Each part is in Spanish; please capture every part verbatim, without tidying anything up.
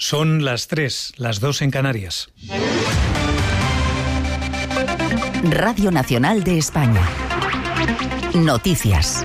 Son las tres, las dos en Canarias. Radio Nacional de España. Noticias.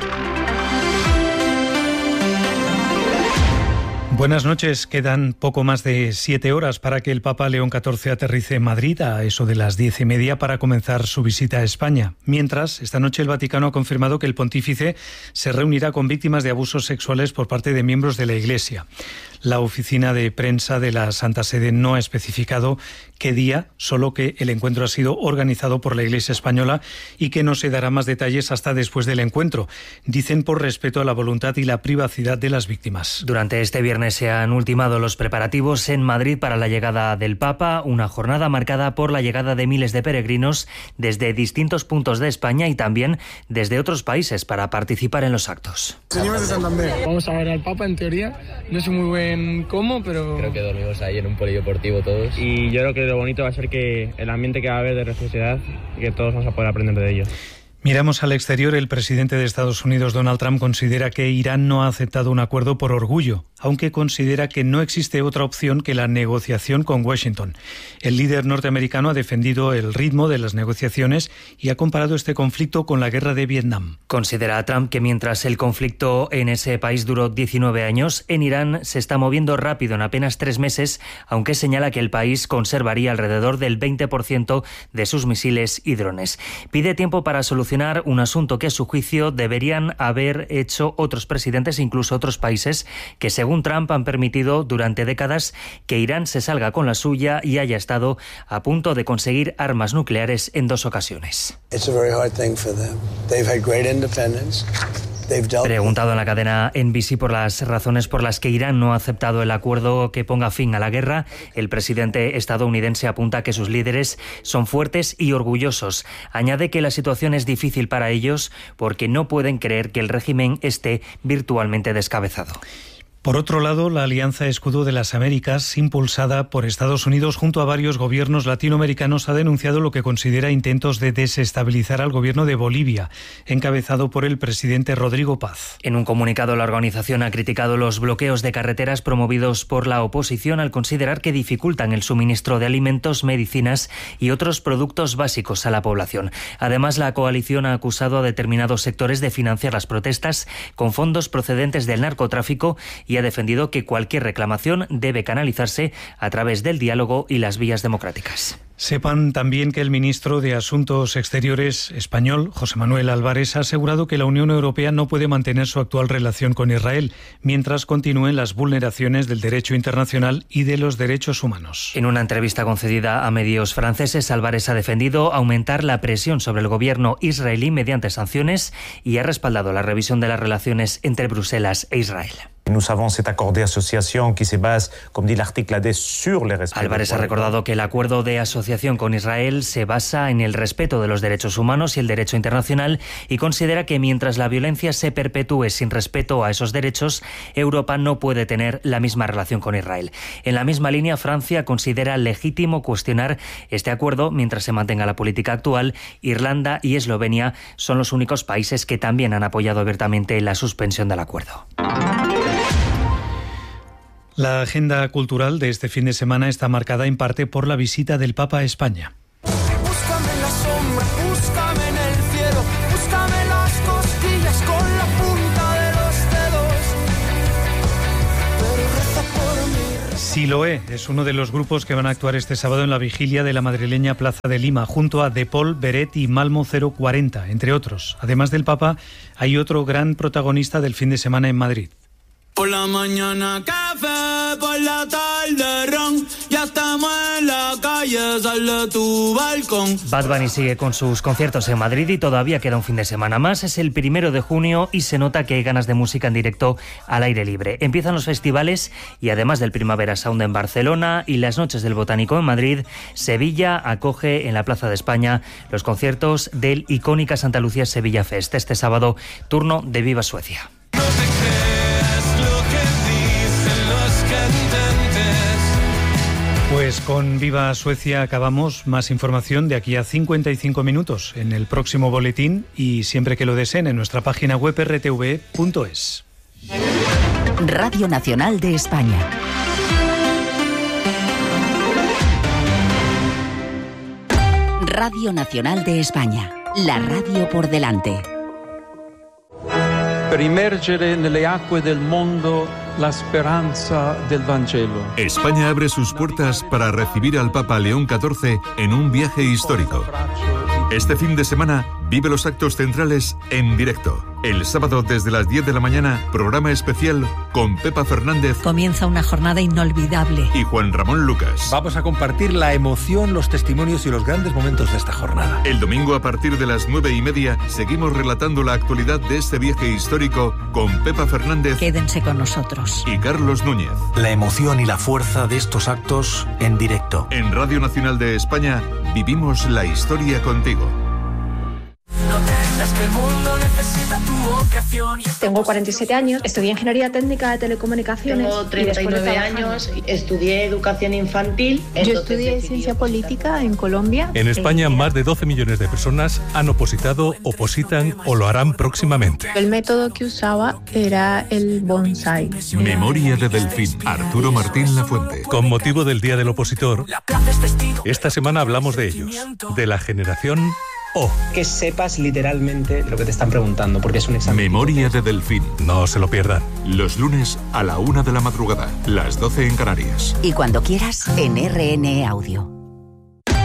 Buenas noches. Quedan poco más de siete horas para que el Papa León catorce aterrice en Madrid a eso de las diez y media para comenzar su visita a España. Mientras, esta noche el Vaticano ha confirmado que el pontífice se reunirá con víctimas de abusos sexuales por parte de miembros de la Iglesia. La oficina de prensa de la Santa Sede no ha especificado qué día, solo que el encuentro ha sido organizado por la Iglesia española y que no se dará más detalles hasta después del encuentro. Dicen por respeto a la voluntad y la privacidad de las víctimas. Durante este viernes se han ultimado los preparativos en Madrid para la llegada del Papa, una jornada marcada por la llegada de miles de peregrinos desde distintos puntos de España y también desde otros países para participar en los actos. Señores de Santander, vamos a ver al Papa en teoría. No sé muy bien cómo, pero... Creo que dormimos ahí en un polideportivo todos. Y yo creo que lo bonito va a ser que el ambiente que va a haber de religiosidad y que todos vamos a poder aprender de ello. Miramos al exterior. El presidente de Estados Unidos, Donald Trump, considera que Irán no ha aceptado un acuerdo por orgullo, aunque considera que no existe otra opción que la negociación con Washington. El líder norteamericano ha defendido el ritmo de las negociaciones y ha comparado este conflicto con la guerra de Vietnam. Considera Trump que mientras el conflicto en ese país duró diecinueve años, en Irán se está moviendo rápido en apenas tres meses, aunque señala que el país conservaría alrededor del veinte por ciento de sus misiles y drones. Pide tiempo para solucionar un asunto que a su juicio deberían haber hecho otros presidentes e incluso otros países que, según Trump, han permitido durante décadas que Irán se salga con la suya y haya estado a punto de conseguir armas nucleares en dos ocasiones. Preguntado en la cadena N B C por las razones por las que Irán no ha aceptado el acuerdo que ponga fin a la guerra, el presidente estadounidense apunta que sus líderes son fuertes y orgullosos. Añade que la situación es difícil para ellos porque no pueden creer que el régimen esté virtualmente descabezado. Por otro lado, la Alianza Escudo de las Américas, impulsada por Estados Unidos junto a varios gobiernos latinoamericanos, ha denunciado lo que considera intentos de desestabilizar al gobierno de Bolivia, encabezado por el presidente Rodrigo Paz. En un comunicado, la organización ha criticado los bloqueos de carreteras promovidos por la oposición al considerar que dificultan el suministro de alimentos, medicinas y otros productos básicos a la población. Además, la coalición ha acusado a determinados sectores de financiar las protestas con fondos procedentes del narcotráfico y ha defendido que cualquier reclamación debe canalizarse a través del diálogo y las vías democráticas. Sepan también que el ministro de Asuntos Exteriores español, José Manuel Álvarez, ha asegurado que la Unión Europea no puede mantener su actual relación con Israel mientras continúen las vulneraciones del derecho internacional y de los derechos humanos. En una entrevista concedida a medios franceses, Álvarez ha defendido aumentar la presión sobre el gobierno israelí mediante sanciones y ha respaldado la revisión de las relaciones entre Bruselas e Israel. Nous avons cet accord d'association qui se base, comme dit l'article D, sur le respect. Álvarez ha recordado que el acuerdo de asociación con Israel se basa en el respeto de los derechos humanos y el derecho internacional y considera que mientras la violencia se perpetúe sin respeto a esos derechos, Europa no puede tener la misma relación con Israel. En la misma línea, Francia considera legítimo cuestionar este acuerdo mientras se mantenga la política actual. Irlanda y Eslovenia son los únicos países que también han apoyado abiertamente la suspensión del acuerdo. La agenda cultural de este fin de semana está marcada en parte por la visita del Papa a España. Búscame en la sombra, búscame en el cielo, búscame las costillas con la punta de los dedos, pero reza por mí. Siloé es uno de los grupos que van a actuar este sábado en la vigilia de la madrileña Plaza de Lima, junto a De Paul, Beret y Malmo cero cuarenta, entre otros. Además del Papa, hay otro gran protagonista del fin de semana en Madrid. Por la mañana café, por la tarde ron, ya estamos en la calle, sal de tu balcón. Bad Bunny sigue con sus conciertos en Madrid y todavía queda un fin de semana más. Es el primero de junio y se nota que hay ganas de música en directo al aire libre. Empiezan los festivales y además del Primavera Sound en Barcelona y las Noches del Botánico en Madrid, Sevilla acoge en la Plaza de España los conciertos del icónica Santa Lucía Sevilla Fest. Este sábado, turno de Viva Suecia. Pues con Viva Suecia acabamos. Más información de aquí a cincuenta y cinco minutos en el próximo boletín y siempre que lo deseen en nuestra página web erre te ve punto es. Radio Nacional de España. Radio Nacional de España, la radio por delante. Per immergere nelle acque del mondo la speranza del Vangelo. España abre sus puertas para recibir al Papa León catorce en un viaje histórico. Este fin de semana vive los actos centrales en directo. El sábado desde las diez de la mañana, programa especial con Pepa Fernández. Comienza una jornada inolvidable. Y Juan Ramón Lucas. Vamos a compartir la emoción, los testimonios y los grandes momentos de esta jornada. El domingo a partir de las nueve y media seguimos relatando la actualidad de este viaje histórico con Pepa Fernández. Quédense con nosotros. Y Carlos Núñez. La emoción y la fuerza de estos actos en directo. En Radio Nacional de España vivimos la historia contigo. Tengo cuarenta y siete años, estudié Ingeniería Técnica de Telecomunicaciones. Tengo treinta y nueve años, estudié Educación Infantil. Yo estudié Ciencia Política en Colombia. En España, más de doce millones de personas han opositado, opositan o lo harán próximamente. El método que usaba era el bonsai. Memoria de Delfín, Arturo Martín Lafuente. Con motivo del Día del Opositor, esta semana hablamos de ellos, de la generación O. Que sepas literalmente lo que te están preguntando, porque es un examen. Memoria de Delfín. No se lo pierdan. Los lunes a la una de la madrugada, las doce en Canarias. Y cuando quieras, en R N E Audio.